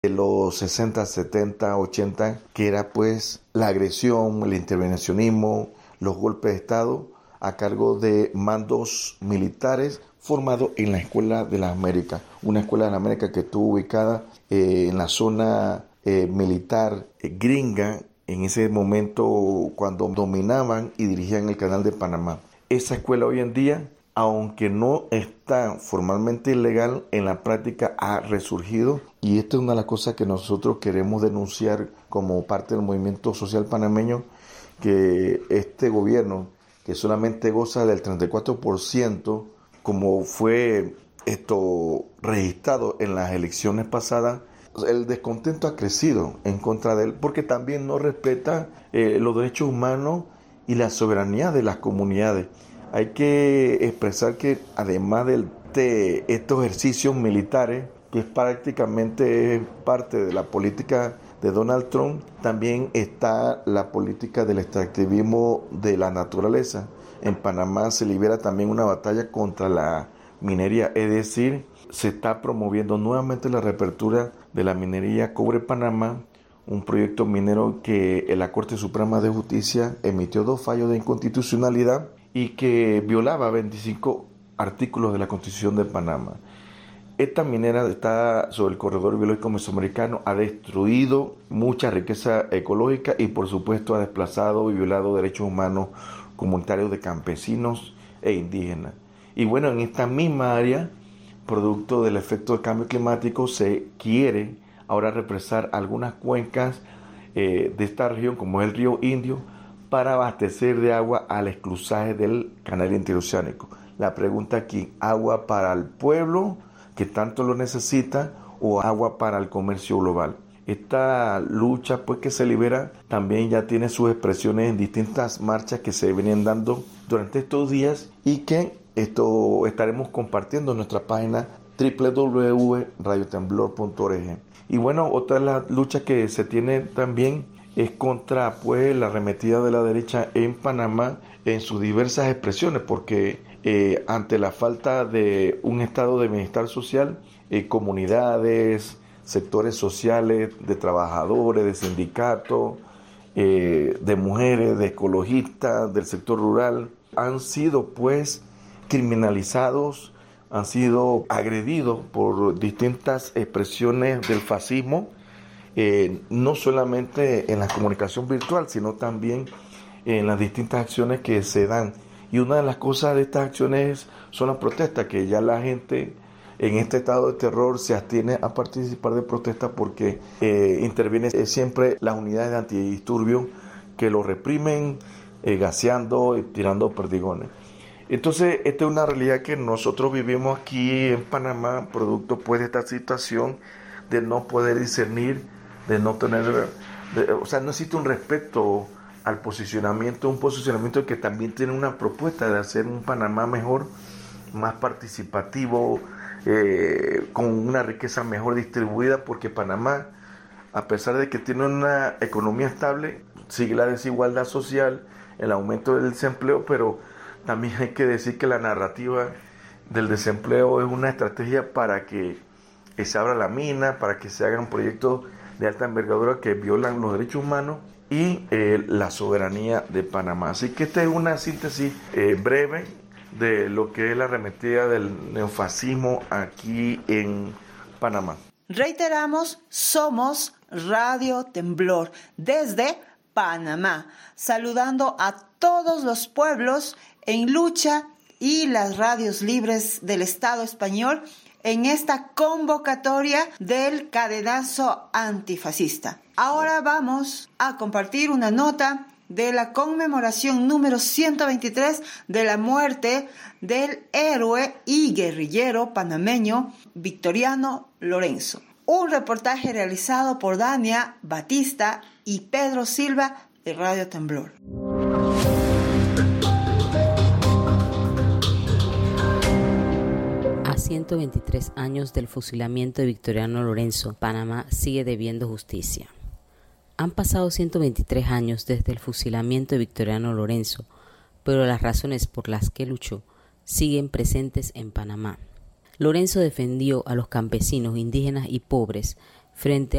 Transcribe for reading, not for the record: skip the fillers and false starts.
de los 60, 70, 80, que era pues la agresión, el intervencionismo, los golpes de Estado a cargo de mandos militares formados en la Escuela de las Américas, una escuela de las Américas que estuvo ubicada en la zona militar gringa en ese momento cuando dominaban y dirigían el Canal de Panamá. Esa escuela hoy en día, aunque no está formalmente ilegal, en la práctica ha resurgido, y esta es una de las cosas que nosotros queremos denunciar como parte del movimiento social panameño, que este gobierno, que solamente goza del 34%, como fue esto registrado en las elecciones pasadas, el descontento ha crecido en contra de él, porque también no respeta los derechos humanos y la soberanía de las comunidades. Hay que expresar que además de estos ejercicios militares, que es prácticamente parte de la política de Donald Trump, también está la política del extractivismo de la naturaleza. En Panamá se libera también una batalla contra la minería, es decir, se está promoviendo nuevamente la reapertura de la minería Cobre Panamá, un proyecto minero que la Corte Suprema de Justicia emitió 2 fallos de inconstitucionalidad y que violaba 25 artículos de la Constitución de Panamá. Esta minera está sobre el corredor biológico mesoamericano, ha destruido mucha riqueza ecológica y por supuesto ha desplazado y violado derechos humanos comunitarios de campesinos e indígenas. Y bueno, en esta misma área, producto del efecto del cambio climático, se quiere ahora represar algunas cuencas de esta región, como es el río Indio, para abastecer de agua al esclusaje del canal interoceánico. La pregunta aquí, ¿agua para el pueblo que tanto lo necesita o agua para el comercio global? Esta lucha pues que se libera también ya tiene sus expresiones en distintas marchas que se venían dando durante estos días y que esto estaremos compartiendo en nuestra página www.radiotemblor.org. Y bueno, otra de las luchas que se tiene también es contra pues la arremetida de la derecha en Panamá en sus diversas expresiones, porque ante la falta de un estado de bienestar social, comunidades, sectores sociales, de trabajadores, de sindicatos, de mujeres, de ecologistas, del sector rural, han sido pues criminalizados, han sido agredidos por distintas expresiones del fascismo, no solamente en la comunicación virtual, sino también en las distintas acciones que se dan. Y una de las cosas de estas acciones son las protestas, que ya la gente en este estado de terror se abstiene a participar de protestas porque intervienen siempre las unidades de antidisturbios que lo reprimen, gaseando y tirando perdigones. Entonces, esta es una realidad que nosotros vivimos aquí en Panamá, producto pues de esta situación de no poder discernir, de no tener, o sea, no existe un respeto al posicionamiento, un posicionamiento que también tiene una propuesta de hacer un Panamá mejor, más participativo, con una riqueza mejor distribuida, porque Panamá, a pesar de que tiene una economía estable, sigue la desigualdad social, el aumento del desempleo, pero también hay que decir que la narrativa del desempleo es una estrategia para que se abra la mina, para que se hagan proyectos de alta envergadura que violan los derechos humanos y la soberanía de Panamá. Así que esta es una síntesis breve de lo que es la arremetida del neofascismo aquí en Panamá. Reiteramos, somos Radio Temblor desde Panamá, saludando a todos los pueblos en lucha y las radios libres del Estado español en esta convocatoria del cadenazo antifascista. Ahora vamos a compartir una nota de la conmemoración número 123 de la muerte del héroe y guerrillero panameño Victoriano Lorenzo. Un reportaje realizado por Dania Batista y Pedro Silva de Radio Temblor. A 123 años del fusilamiento de Victoriano Lorenzo, Panamá sigue debiendo justicia. Han pasado 123 años desde el fusilamiento de Victoriano Lorenzo, pero las razones por las que luchó siguen presentes en Panamá. Lorenzo defendió a los campesinos, indígenas y pobres frente